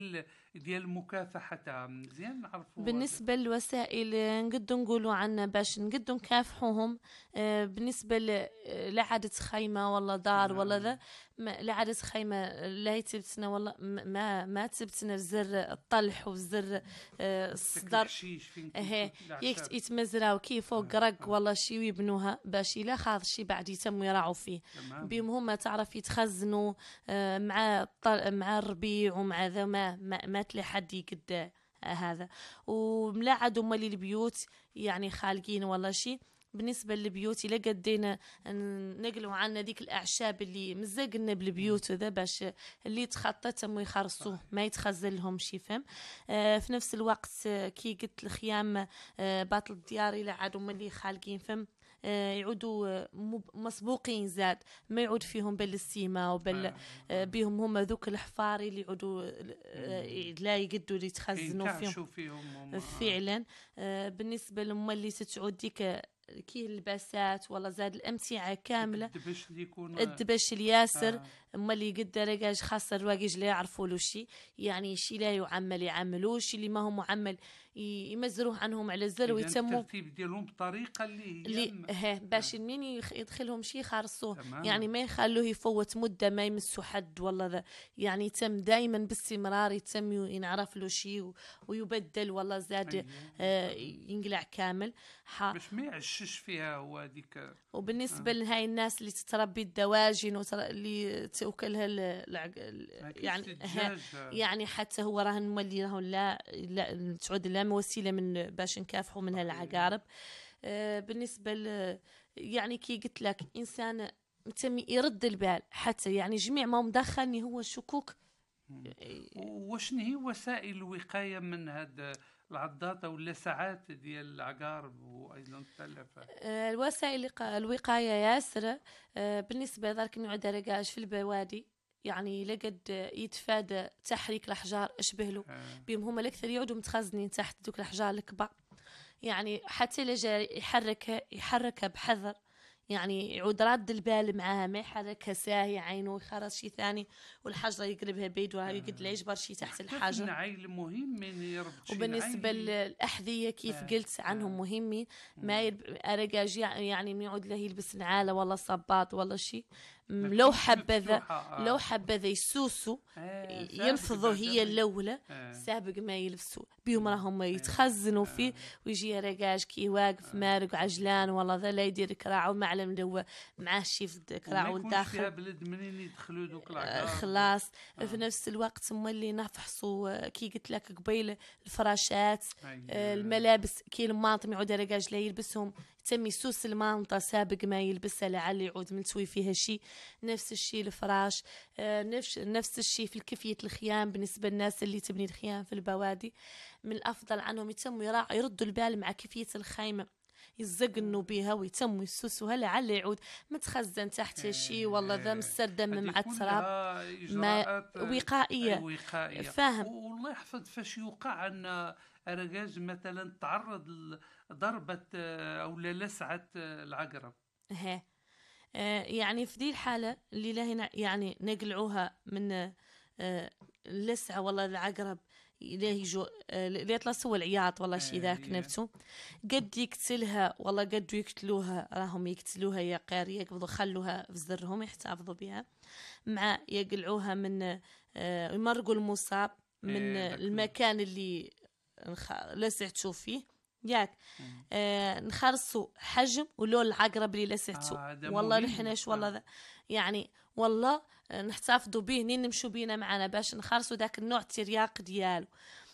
ديال المكافحة تاعها مزيان نعرفوا هذا. بالنسبة للوسائل نقدر نقولوا عنا باش نقدر نكافحوهم. بالنسبة لعدة خيمة ولا دار ولا ذا، لعدة خيمة لا يتبتنا والله ما تبتنا زر الطلح وزر تاكل الصدر. الحشيش فين اهي الأعشاب. يتمزراو كي فوق رق والله شي ويبنوها باش الا خاض شي بعد يتم يراعوا فيه. تمام. بيهم هما تعرف يتخزنوا مع الربيع ومع ذا ما تلاقي حد يقد هذا. وملاعد مالي البيوت يعني خالقين ولا شي. بالنسبة للبيوت إلا قدينا نقلوا عنا ديك الأعشاب اللي مزقنا بالبيوت وذا باش اللي تخطى تم يخرصوه ما يتخزن لهم شي فهم. في نفس الوقت كي قلت الخيام باطل الديار إلى عادوا ملي خالقين فهم يعودوا مسبوقين زاد ما يعود فيهم بالسيما وبال بيهم هم ذوك الحفاري اللي يعودوا لا يقدوا يتخزنوا فيهم فعلا. بالنسبة لهم اللي تتعود ديك كي اللباسات ولا زاد الأمتعة كاملة الدبش الياسر مالي قد رجاج خاصة الرواقج لا يعرفوا له شي يعني شي لا يعملوه شي اللي ما هو معمل يمزروه عنهم على الزر ويتموا الترتيب ديالهم بطريقة اللي باش منين يدخلهم شي خارصوه يعني ما يخلوه يفوت مدة ما يمسوا حد والله ذا يعني يتم دائما باستمرار يتم ينعرف له شي ويبدل والله زاد ينقلع كامل باش ما يعشش فيها هو هذيك. وبالنسبة لهاي الناس اللي تتربي الدواجن اللي تأكلها يعني حتى هو راهن مولي راهن لا تعود لا وسيلة من باش نكافحوا منها العقارب. بالنسبة يعني كي قلت لك إنسان متمي يرد البال حتى يعني جميع ما مدخلني هو الشكوك. وشنو هي وسائل الوقاية من هذا العضاضة ولا ساعات ديال العقارب وايضا التلفات؟ الوسائل الوقاية ياسرة. بالنسبة ذلك نوع رقاش في البوادي يعني لقد يتفادى تحريك الأحجار أشبه له بهم هم الأكثر يعودوا متخزنين تحت دوك الأحجار الكبار يعني حتى لجا يحركها بحذر يعني يعود راد البال معاها ما يحركها ساهي عينه يخرج شي ثاني والحجرة يقلبها بيده يقد لا يجبر شي تحت الحجر. النعيل مهم من يربط شي. وبالنسبة للأحذية كيف قلت عنهم مهمين ما أرجاج يعني من يعود له يلبس نعالة ولا صباط ولا شي لو حبذا يسوسوا ينفضوا هي الأولى سابق ما يلبسوا بيهم راهم يتخزنوا فيه ويجي رجاج كي واقف مارق عجلان والله ذا لا يدير كراع ومعلم دو معاه شي في كراع والداخل فيها بلد منين يدخلوا دوك العقار خلاص. في نفس الوقت مولي نفحصوا كي قلت لك قبيل الفراشات الملابس كي الماطم يعود رجاج لا يلبسهم تم يسوس المانطة سابق ما يلبسها لعل يعود ملتوي فيها شي. نفس الشيء الفراش نفس الشيء في الكفية الخيام. بالنسبة للناس اللي تبني الخيام في البوادي من الأفضل عنهم يتم يردوا البال مع كفية الخيمة يزقنوا بيها ويتم يسوسوها لعل يعود متخزن تحت شيء والله ذا مستردم مع التراب ما وقائية فاهم. والله يحفظ فاش يوقع أن رجاج مثلا تعرض لضربة أو لسعة العقرب يعني في دي الحالة اللي لهنا يعني نقلعوها من اللسعة والله العقرب اللي يجو اللي يطلع سوى العياط والله شي ذاك نفسه قد يقتلها والله قد يقتلوها راهم يقتلوها يا قير يقبضوا خلوها في زرهم يحتفظوا بها مع يقلعوها من يمرقوا المصاب من المكان اللي لسعتوا فيه ياك نخرصوا حجم ولون العقرب اللي لسعتوا والله نحناش والله ذا يعني والله نحتفظوا به نين نمشوا بينا معنا باش نخرصوا ذاك النوع الترياق ديالو.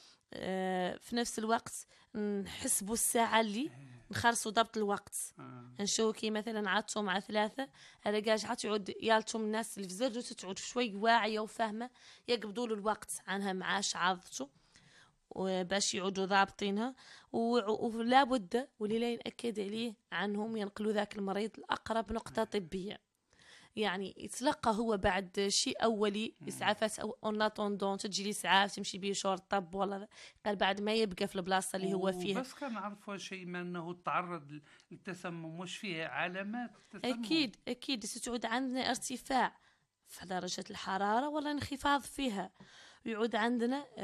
في نفس الوقت نحسبوا الساعة اللي نخرصوا ضبط الوقت نشوفوا كي مثلا عادتوا مع 3 رجاج عاد يالتهم الناس اللي في زرجو تتعود شوي واعية وفاهمة يقبضوا له الوقت عنها معاش عاضته وباش يعودوا ضابطينها ولا بد واللي لا ينأكد عليه عنهم ينقلوا ذاك المريض لأقرب نقطة طبية يعني يتلقى هو بعد شيء أولي إسعافات أو أوناتوندون تجي لي إسعاف تمشي بيه شهور طب ولا قال بعد ما يبقى في البلاصة اللي هو فيها. بس كان نعرفوا شيء ما أنه تعرض للتسمم وش فيه علامات التسمم. أكيد ستعود عندنا ارتفاع في درجة الحرارة ولا انخفاض فيها ويعود عندنا